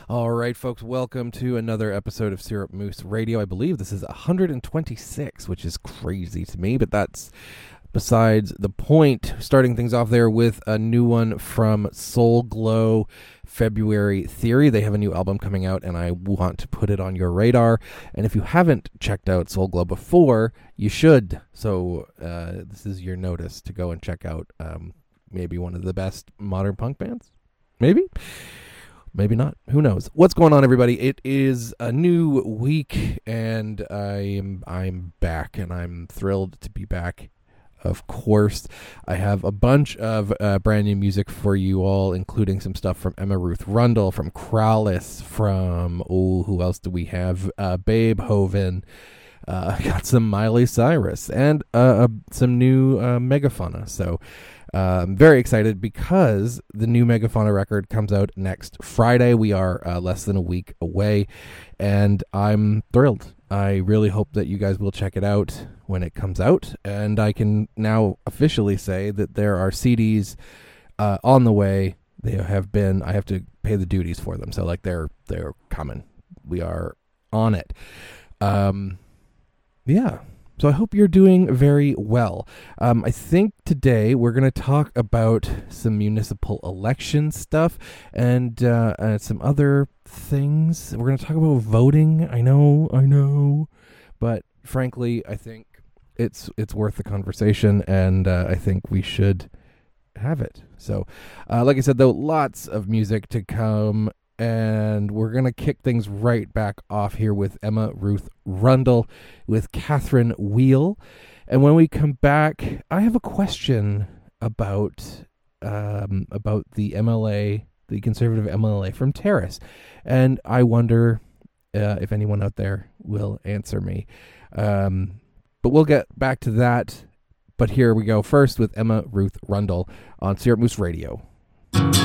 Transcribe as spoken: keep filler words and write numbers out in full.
All right, folks, welcome to another episode of Syrup Moose Radio. I believe this is one hundred twenty-six, which is crazy to me, but that's besides the point. Starting things off there with a new one from Soul Glow, February Theory. They have a new album coming out, and I want to put it on your radar. And if you haven't checked out Soul Glow before, you should. So uh, this is your notice to go and check out um, maybe one of the best modern punk bands. Maybe? Maybe not. Who knows? What's going on, everybody? It is a new week, and I'm I'm back, and I'm thrilled to be back. Of course, I have a bunch of uh, brand new music for you all, including some stuff from Emma Ruth Rundle, from Krallice, from, oh, who else do we have? Uh, Babe Hoven. Uh, got some Miley Cyrus, and uh, uh, some new uh, Megafauna. So uh, I'm very excited because the new Megafauna record comes out next Friday. We are uh, less than a week away, and I'm thrilled. I really hope that you guys will check it out when it comes out, and I can now officially say that there are C Ds uh, on the way. They have been, I have to pay the duties for them, so like they're they're coming. We are on it. Um, yeah. So I hope you're doing very well. Um, I think today we're going to talk about some municipal election stuff and uh, uh, some other things. We're going to talk about voting. I know, I know. But frankly, I think it's it's worth the conversation, and uh, I think we should have it. So, uh, like I said, though, lots of music to come. And we're going to kick things right back off here with Emma Ruth Rundle with Catherine Wheel. And when we come back, I have a question about um, about the M L A, the Conservative M L A from Terrace. And I wonder uh, if anyone out there will answer me. Um, but we'll get back to that. But here we go first with Emma Ruth Rundle on Syrup Moose Radio.